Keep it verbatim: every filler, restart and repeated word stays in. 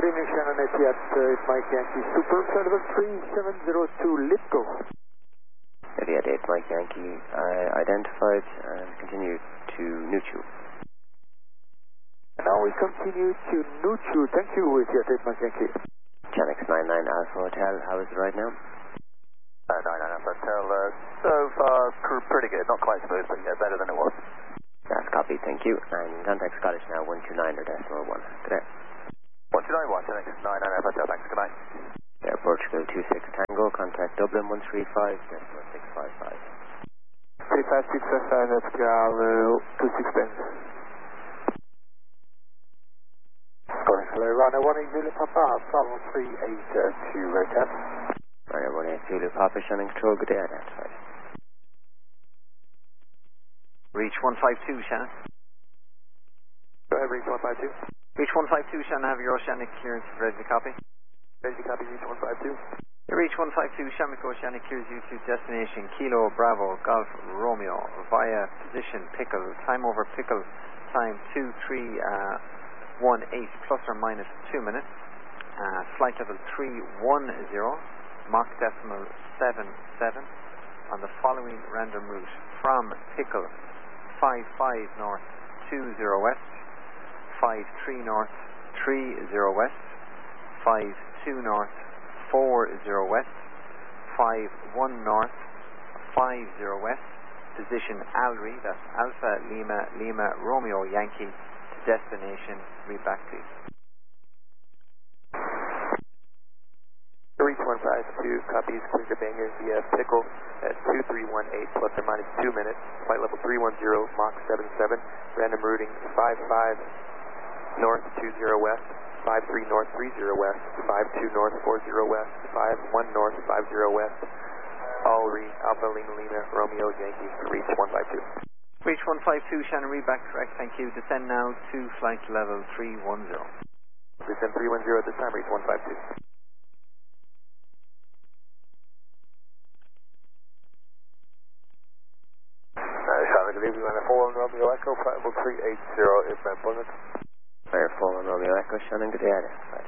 Marine Shannon Etihad, uh, Mike Yankee Super, flight level three seven zero two, lift go. Etihad eight Mike Yankee, I identified and continue to Nuchu. Now we continue to Nuchu. Thank you, Etihad eight Mike Yankee. Chanix nine nine Alpha Hotel, how is it right now? Uh, nine nine Alpha Hotel, uh, so far pretty good, not quite smooth, but yeah, better than it was. That's copied, thank you. And contact Scottish now, one two nine or decimal one. Good day. one two nine one, Chanix nine nine Alpha Hotel, thanks, good night. Air Portugal two six Tango, contact Dublin one three five, decimal six five five. three five six five five, that's Gal, uh, two six ten. Scottish, hello, Rhino one eight Zulu Papa, Bravo three eight two, rotate. Rhino one eight Zulu Papa, Shannon Control, good day, identified. Reach one five two, Shannon. Go ahead, reach one five two. Reach one five two, Shannon, have your oceanic clearance ready to copy. Ready to copy, reach one five two. Reach one five two, Shamiko Oceanic clears you to destination Kilo Bravo Golf Romeo via position Pickle, time over Pickle, time two three one eight plus or minus two minutes, uh, flight level three one zero, Mach decimal seven seven, on the following random route from Pickle, five five north two zero west, five three north three zero west, five two north four zero west, five one north five zero west, position Alri, that's Alpha Lima Lima Romeo Yankee, to destination, read back please. Reach one five two, copies, clear to Bangor via Pickle at two three one eight plus or minus two minutes, flight level three one zero, Mach seven seven, random routing five five north two zero west, five three north three zero west, five two north four zero west, five one north five zero west, all read Alpha Lima Lima Romeo Yankee, reach one five two. Reach one five two, Shannon, read back correct, thank you. Descend now to flight level three one zero. Descend three one zero at this time, reach one five two. Good evening, man. four one Romeo Echo, flight level three eight zero, inbound Buzzard. Air four one Romeo Echo, Shannon, good day, identified.